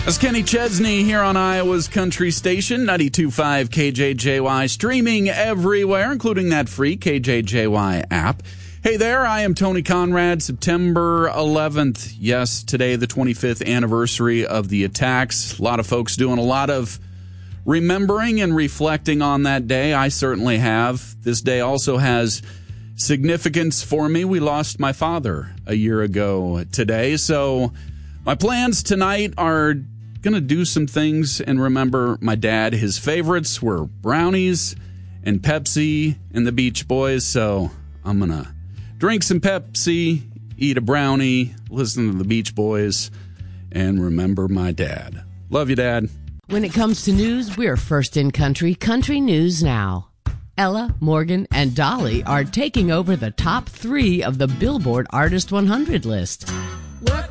That's Kenny Chesney here on Iowa's Country Station, 92.5 KJJY, streaming everywhere, including that free KJJY app. Hey there, I am Tony Conrad. September 11th, yes, today the 25th anniversary of the attacks. A lot of folks doing a lot of remembering and reflecting on that day. I certainly have. This day also has significance for me. We lost my father a year ago today, so my plans tonight are going to do some things and remember my dad. His favorites were brownies and Pepsi and the Beach Boys, so I'm going to drink some Pepsi, eat a brownie, listen to the Beach Boys, and remember my dad. Love you, Dad. When it comes to news, we're first in country. Country News Now. Ella, Morgan, and Dolly are taking over the top 3 of the Billboard Artist 100 list. Work